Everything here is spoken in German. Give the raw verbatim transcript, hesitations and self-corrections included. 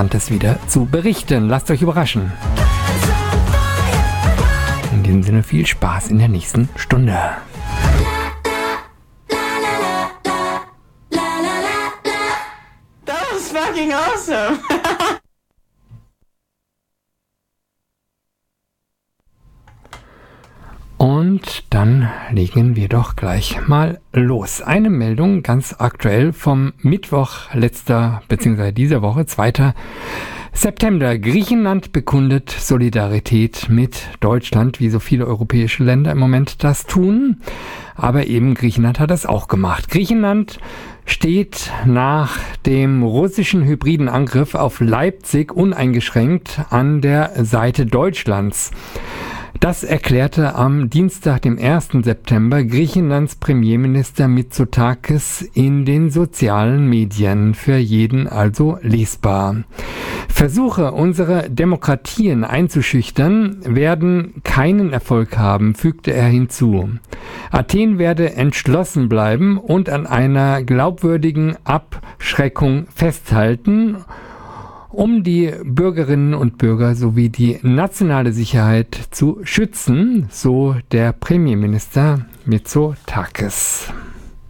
das wieder zu berichten. Lasst euch überraschen. In diesem Sinne viel Spaß in der nächsten Stunde. That was fucking awesome. Und dann legen wir doch gleich mal los. Eine Meldung ganz aktuell vom Mittwoch letzter bzw. dieser Woche, zweiter September. Griechenland bekundet Solidarität mit Deutschland, wie so viele europäische Länder im Moment das tun. Aber eben Griechenland hat das auch gemacht. Griechenland steht nach dem russischen hybriden Angriff auf Leipzig uneingeschränkt an der Seite Deutschlands. Das erklärte am Dienstag, dem ersten September, Griechenlands Premierminister Mitsotakis in den sozialen Medien, für jeden also lesbar. Versuche, unsere Demokratien einzuschüchtern, werden keinen Erfolg haben, fügte er hinzu. Athen werde entschlossen bleiben und an einer glaubwürdigen Abschreckung festhalten, um die Bürgerinnen und Bürger sowie die nationale Sicherheit zu schützen, so der Premierminister Mitsotakis.